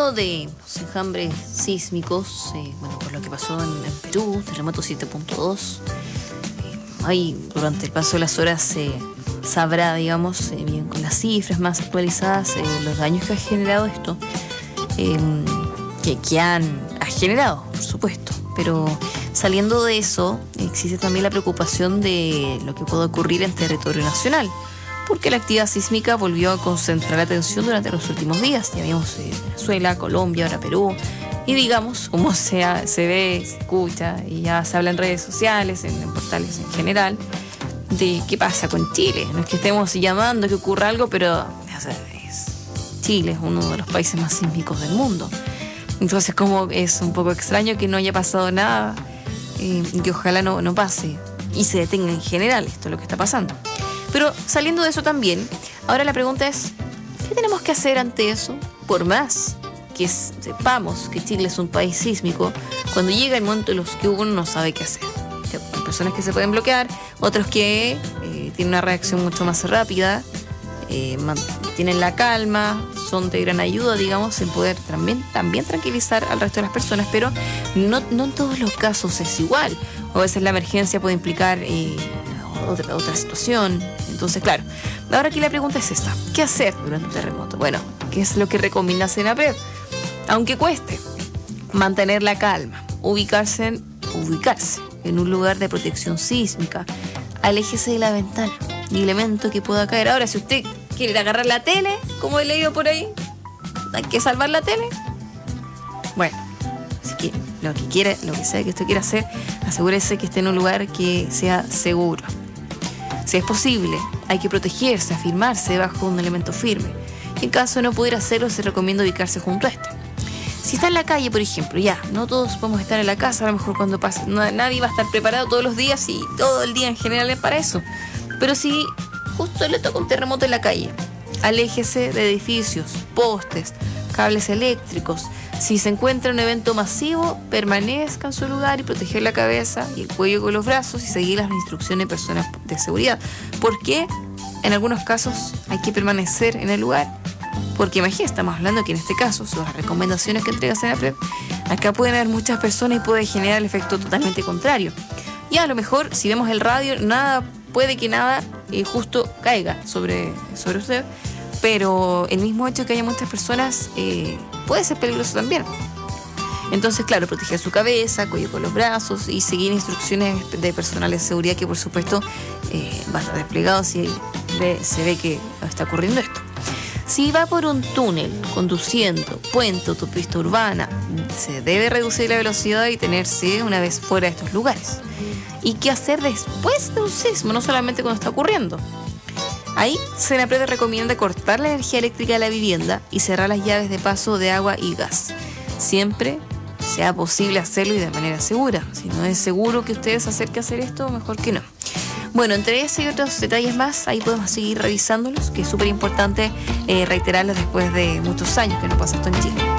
Saliendo de los enjambres sísmicos, por lo que pasó en Perú, terremoto 7.2, ahí durante el paso de las horas se sabrá, digamos, bien con las cifras más actualizadas, los daños que ha generado esto, que ha generado, por supuesto. Pero saliendo de eso, existe también la preocupación de lo que puede ocurrir en territorio nacional, porque la actividad sísmica volvió a concentrar la atención durante los últimos días. Ya vimos Venezuela, Colombia, ahora Perú, y digamos, como se ve, se escucha, y ya se habla en redes sociales, en portales en general, de qué pasa con Chile. No es que estemos llamando que ocurra algo, pero Chile es uno de los países más sísmicos del mundo. Entonces, como es un poco extraño que no haya pasado nada, y que ojalá no pase y se detenga en general esto, lo que está pasando. Pero saliendo de eso también, ahora la pregunta es, ¿qué tenemos que hacer ante eso? Por más que sepamos que Chile es un país sísmico, cuando llega el momento en los que uno no sabe qué hacer. Hay personas que se pueden bloquear, otros que tienen una reacción mucho más rápida, tienen la calma, son de gran ayuda, digamos, en poder también tranquilizar al resto de las personas, pero no en todos los casos es igual. O a veces la emergencia puede implicar otra situación. Entonces, claro, ahora aquí la pregunta es esta: ¿qué hacer durante un terremoto? Bueno, ¿qué es lo que recomienda CENAPRED? Aunque cueste, mantener la calma, ubicarse en un lugar de protección sísmica, aléjese de la ventana ni elemento que pueda caer. Ahora, si usted quiere ir a agarrar la tele, como he leído por ahí, hay que salvar la tele. Bueno, así que lo que sea que usted quiera hacer, asegúrese que esté en un lugar que sea seguro. Si es posible, hay que protegerse, afirmarse debajo de un elemento firme. Y en caso de no poder hacerlo, se recomienda ubicarse junto a este. Si está en la calle, por ejemplo, ya, no todos podemos estar en la casa, a lo mejor cuando pase, nadie va a estar preparado todos los días y todo el día en general es para eso. Pero si justo le toca un terremoto en la calle, aléjese de edificios, postes, cables eléctricos. Si se encuentra un evento masivo, permanezca en su lugar y proteger la cabeza y el cuello con los brazos y seguir las instrucciones de personas de seguridad. ¿Por qué? En algunos casos hay que permanecer en el lugar. Porque imagínate, estamos hablando que en este caso son las recomendaciones que entrega CENAPRED. Acá pueden haber muchas personas y puede generar el efecto totalmente contrario. Y a lo mejor, si vemos el radio, puede que nada justo caiga sobre usted, pero el mismo hecho de que haya muchas personas puede ser peligroso también. Entonces, claro, proteger su cabeza, cuello con los brazos y seguir instrucciones de personal de seguridad que, por supuesto, va a estar desplegado si se ve que está ocurriendo esto. Si va por un túnel, conduciendo, puente, autopista urbana, se debe reducir la velocidad y tenerse una vez fuera de estos lugares. ¿Y qué hacer después de un sismo? No solamente cuando está ocurriendo. Ahí, CENAPRED recomienda cortar la energía eléctrica de la vivienda y cerrar las llaves de paso de agua y gas. Siempre sea posible hacerlo y de manera segura. Si no es seguro que ustedes se acerquen a hacer esto, mejor que no. Bueno, entre ese y otros detalles más, ahí podemos seguir revisándolos, que es súper importante reiterarlos después de muchos años que no pasa esto en Chile.